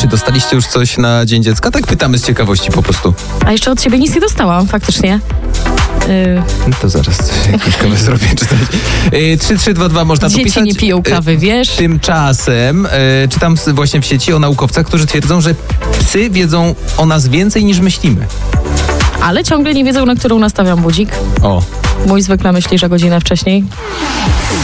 Czy dostaliście już coś na Dzień Dziecka? Tak pytamy z ciekawości po prostu. A jeszcze od ciebie nic nie dostałam, faktycznie. No to zaraz jakąś kawę zrobię czy coś. 3322 można Dzieci popisać. nie piją kawy, wiesz? Tymczasem czytam właśnie w sieci o naukowcach, którzy twierdzą, że psy wiedzą o nas więcej niż myślimy. Ale ciągle nie wiedzą, na którą nastawiam budzik. O. Mój zwykle myśli, że godzinę wcześniej.